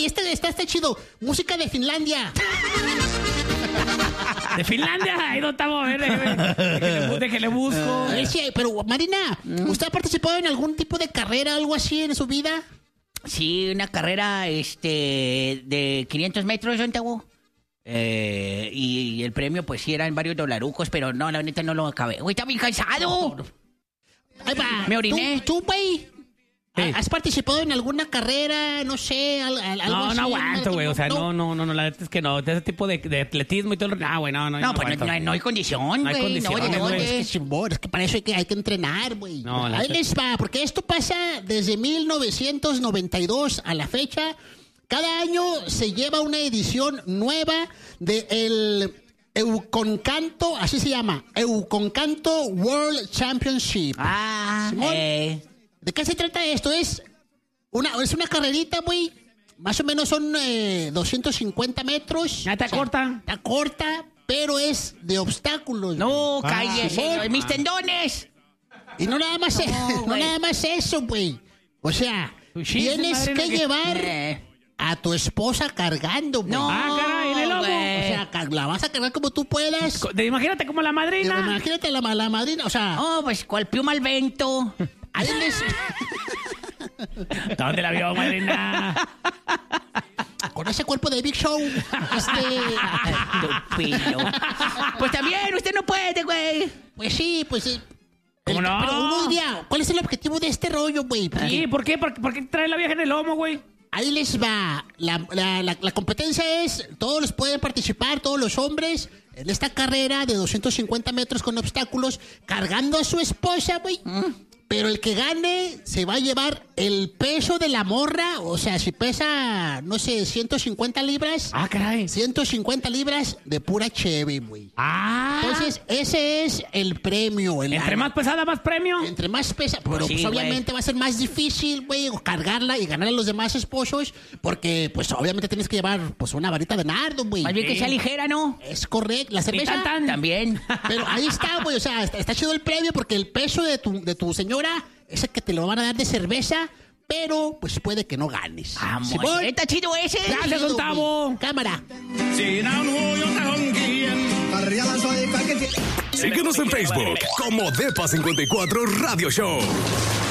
güey, está chido. Música de Finlandia. ¿De Finlandia? Ahí no estamos, a ver, déjele busco. Sí, pero, Marina, ¿usted ha participado en algún tipo de carrera, algo así en su vida? Sí, una carrera de 500 metros, Santiago. Y el premio, pues sí, eran varios dolarucos, pero no, la neta no lo acabé. Güey, está bien cansado. Ahí va. Me oriné. ¿Tú, güey? Sí. ¿Has participado en alguna carrera, no sé, algo así? No aguanto, güey. O sea, no, la neta es que no. De ese tipo de atletismo y todo. No, güey, no. No, pues no hay condición, No hay güey. condición, No, güey. Es que para eso hay que entrenar, güey. No, Ahí les va, porque esto pasa desde 1992 a la fecha. Cada año se lleva una edición nueva de el Euconcanto, así se llama, Euconcanto World Championship. Simón. ¿De qué se trata esto? Es una carrerita, güey. Más o menos son 250 metros. Está corta. Está corta, pero es de obstáculos. No, güey. cállese. Mis tendones. Y no nada más, no nada más eso, güey. O sea, tienes que llevar a tu esposa cargando, güey. No, caray, en el lomo. O sea, la vas a cargar como tú puedas. Imagínate como la madrina. Imagínate la madrina, o sea... Oh, pues cual pluma al vento. Ahí les... ¿Dónde la vio, madrina? Con ese cuerpo de Big Show. Estúpido. Pues también, usted no puede, güey. Pues sí, pues sí. ¿Cómo no? Pero uno diría, ¿cuál es el objetivo de este rollo, güey? Sí, ¿por qué? ¿Por qué trae la vieja en el lomo, güey? Ahí les va. La competencia es, todos pueden participar, todos los hombres, en esta carrera de 250 metros con obstáculos, cargando a su esposa, güey. Pero el que gane se va a llevar el peso de la morra. O sea, si pesa, no sé, 150 libras. Ah, caray. 150 libras de pura cheve, güey. Ah. Entonces, ese es el premio. Entre más pesada, más premio. Entre más pesa, pero Sí, pues obviamente güey. va a ser más difícil, güey, cargarla y ganar a los demás esposos, porque pues obviamente tienes que llevar pues una varita de nardo, güey. Más bien que sea ligera, ¿no? Es correcto, la cerveza. Y tan. También. Pero ahí está, güey, o sea, está chido el premio porque el peso de tu señora es el que te lo van a dar de cerveza, pero pues puede que no ganes. Simón. Está chido ese. Gracias, don Tavo. Cámara. Síguenos en Facebook como Depa54 Radio Show.